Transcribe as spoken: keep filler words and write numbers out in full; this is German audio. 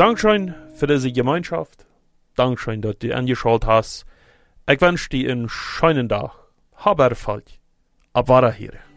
Dankeschön für diese Gemeinschaft. Dankeschön, dass du angeschaut hast. Ich wünsche dir einen schönen Tag. Hab Erfolg. Auf Wiederhören.